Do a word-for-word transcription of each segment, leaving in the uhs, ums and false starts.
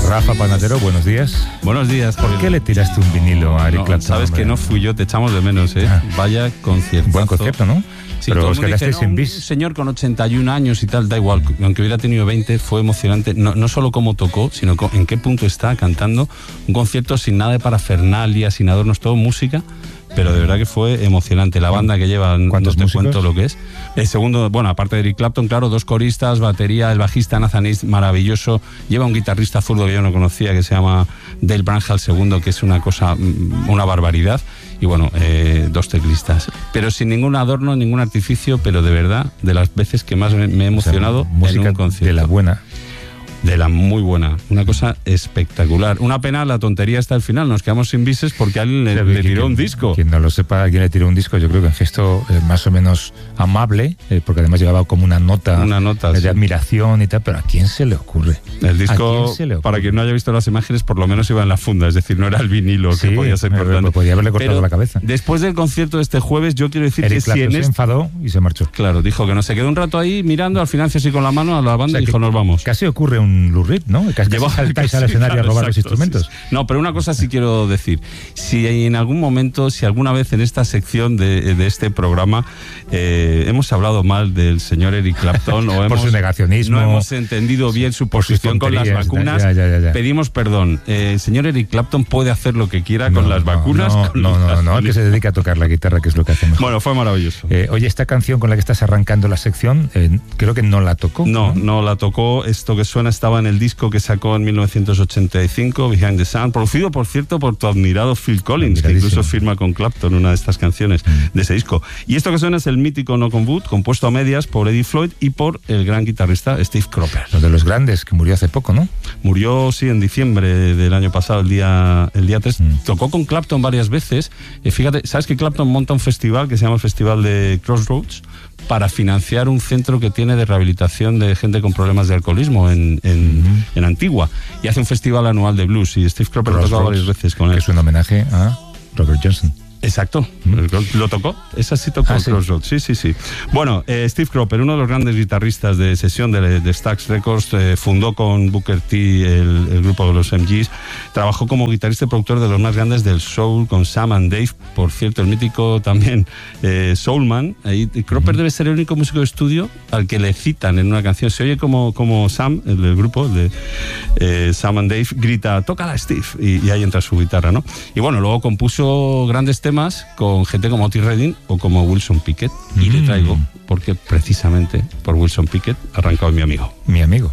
Rafa Panadero, buenos días. Buenos días. ¿Por qué le tiraste un vinilo a Eric no, Clapton? Sabes hombre? que no fui yo, te echamos de menos, ¿eh? Ah. Vaya concierto. Buen concierto, ¿no? Sí, pero os quedasteis dice, no, sin bis. Un señor con ochenta y un años y tal, da igual, aunque hubiera tenido veinte, fue emocionante, no, no solo cómo tocó, sino en qué punto está cantando. Un concierto sin nada de parafernalia, sin adornos, todo música, pero de verdad que fue emocionante. La banda que lleva, no te músicos? cuento lo que es. El segundo, bueno, aparte de Eric Clapton, claro, dos coristas, batería, el bajista Nathan East, maravilloso. Lleva un guitarrista zurdo que yo no conocía, que se llama Dale Branhall segundo, que es una cosa, una barbaridad. Y bueno, eh, dos teclistas. Pero sin ningún adorno, ningún artificio, pero de verdad, de las veces que más me, me he emocionado, o sea, música en un concierto. De la buena. De la muy buena, una cosa espectacular. Una pena la tontería está al final, nos quedamos sin bises porque a alguien le, le tiró un disco. Quien no lo sepa, alguien le tiró un disco, yo creo que en gesto eh, más o menos amable, eh, porque además llevaba como una nota, una nota eh, de sí. admiración y tal, pero ¿a quién se le ocurre? El disco, quién se le ocurre? Para quien no haya visto las imágenes, por lo menos iba en la funda, es decir, no era el vinilo sí, que podía ser cortante. Podía haberle cortado pero la cabeza. Después del concierto de este jueves, yo quiero decir Eric que Clapton si en se este... enfadó y se marchó. Claro, dijo que no, se quedó un rato ahí mirando, al final así con la mano a la banda, o sea, y dijo, nos vamos. Casi ocurre un Lou Reed, ¿no? Casi Llevo, saltáis casi, al escenario claro, a robar exacto, los instrumentos. Sí, sí. No, pero una cosa sí quiero decir. Si en algún momento, si alguna vez en esta sección de, de este programa eh, hemos hablado mal del señor Eric Clapton o Por hemos, su negacionismo, no hemos entendido bien su posición con las vacunas, ya, ya, ya, ya. pedimos perdón. Eh, el señor Eric Clapton puede hacer lo que quiera no, con las vacunas. No, con no, no, no, no, no, que se dedica a tocar la guitarra, que es lo que hacemos. Bueno, fue maravilloso. Eh, oye, esta canción con la que estás arrancando la sección, eh, creo que no la tocó. No, no, no la tocó. Esto que suena estaba en el disco que sacó en mil novecientos ochenta y cinco, Behind the Sun, producido, por cierto, por tu admirado Phil Collins, que incluso firma con Clapton una de estas canciones mm. de ese disco. Y esto que suena es el mítico Knock on Wood, compuesto a medias por Eddie Floyd y por el gran guitarrista Steve Cropper. Uno de los grandes, que murió hace poco, ¿no? Murió, sí, en diciembre del año pasado, el día, el día tres. Mm. Tocó con Clapton varias veces. Eh, fíjate, ¿sabes que Clapton monta un festival que se llama el Festival de Crossroads para financiar un centro que tiene de rehabilitación de gente con problemas de alcoholismo en, en, uh-huh. en Antigua? Y hace un festival anual de blues y Steve Cropper lo tocó varias veces con él. Que es un homenaje a Robert Johnson. Exacto, ¿Mm? ¿Lo tocó? Esa sí tocó ah, ¿sí? Crossroads, sí, sí, sí. Bueno, eh, Steve Cropper, uno de los grandes guitarristas de sesión de, de Stax Records, eh, fundó con Booker T el, el grupo de los M Gs, trabajó como guitarrista y productor de los más grandes del soul, con Sam and Dave, por cierto, el mítico también eh, Soulman. Ahí, y Cropper mm. debe ser el único músico de estudio al que le citan en una canción. Se oye como, como Sam, el del grupo, el de eh, Sam and Dave, grita, tócala Steve, y, y ahí entra su guitarra, ¿no? Y bueno, luego compuso grandes temas con gente como Otis Redding o como Wilson Pickett mm. y le traigo porque precisamente por Wilson Pickett arrancado mi amigo mi amigo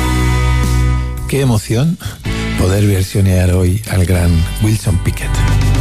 qué emoción poder versionear hoy al gran Wilson Pickett.